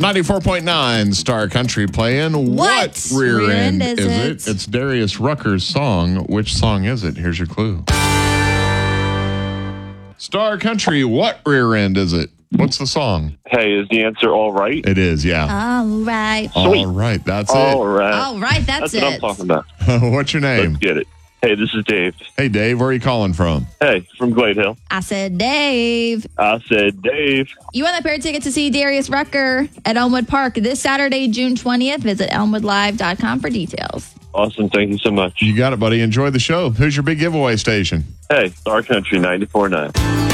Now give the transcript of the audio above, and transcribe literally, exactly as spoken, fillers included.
ninety-four point nine Star Country playing. What rear, rear end, end is, is it? it? It's Darius Rucker's song. Which song is it? Here's your clue. Star Country, what rear end is it? What's the song? Hey, is the answer all right? It is, yeah. All right. Sweet. All right, that's All right. All right, that's, That's what I'm it. talking about. it. What's your name? Let's get it. Hey, this is Dave. Hey, Dave, where are you calling from? Hey, from Glade Hill. I said, Dave. I said, Dave. You won a pair of tickets to see Darius Rucker at Elmwood Park this Saturday, June twentieth. Visit elmwood live dot com for details. Awesome. Thank you so much. You got it, buddy. Enjoy the show. Who's your big giveaway station? Hey, Star Country ninety-four point nine.